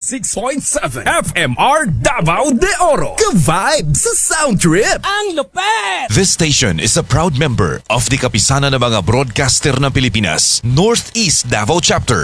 96.7 FMR Davao de Oro. Ka-vibe sa Sound Trip. Ang lupet! This station is a proud member of the Kapisanan ng mga Broadcaster ng Pilipinas, Northeast Davao Chapter.